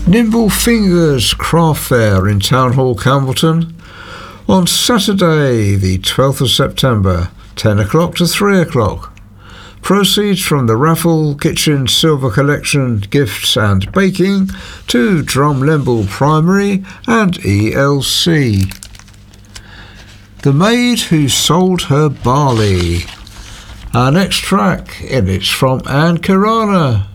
Nimble Fingers Craft Fair in Town Hall, Campbellton, on Saturday the 12th of September, 10 o'clock to 3 o'clock. Proceeds from the raffle, kitchen silver collection, gifts and baking to Drumlemble Primary and ELC. The Maid Who Sold Her Barley. Our next track, and it's from Anne Kirana.